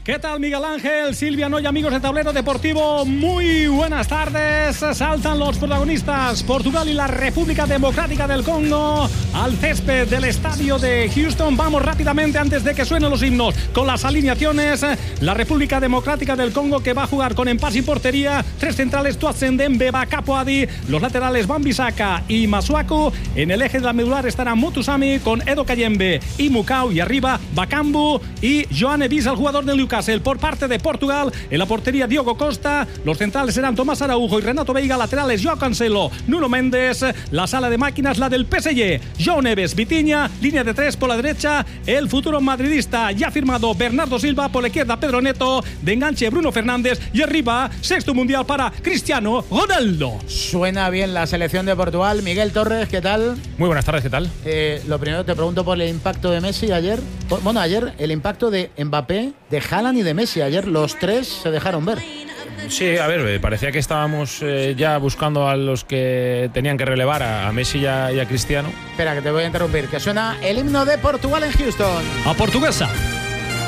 ¿Qué tal, Miguel Ángel, Silvia Noy, amigos de Tablero Deportivo? Muy buenas tardes. Saltan los protagonistas, Portugal y la República Democrática del Congo, al césped del estadio de Houston. Vamos rápidamente, antes de que suenen los himnos, con las alineaciones. La República Democrática del Congo, que va a jugar con Empasi y portería. Tres centrales, Tuatsenden, Beba, Capoadi. Los laterales, Wan-Bissaka y Masuaku. En el eje de la medular estará Motusami con Edo Kayembe y Mukau. Y arriba, Bakambu y Joan Evis, el jugador del Newcastle. Por parte de Portugal, en la portería Diogo Costa. Los centrales serán Tomás Araujo y Renato Veiga. Laterales, Joao Cancelo, Nuno Méndez. La sala de máquinas, la del PSG, João Neves, Vitinha. Línea de tres por la derecha, el futuro madridista ya firmado Bernardo Silva. Por la izquierda, Pedro Neto. De enganche, Bruno Fernández. Y arriba, sexto mundial para Cristiano Ronaldo. Suena bien la selección de Portugal. Miguel Torres, ¿qué tal? Muy buenas tardes, ¿qué tal? Lo primero te pregunto por el impacto de Messi ayer. Bueno, ayer el impacto de Mbappé, de Haaland y de Messi. Ayer los tres se dejaron ver. Sí, a ver, parecía que estábamos ya buscando a los que tenían que relevar a Messi y a Cristiano. Espera, que te voy a interrumpir, que suena el himno de Portugal en Houston. A portuguesa.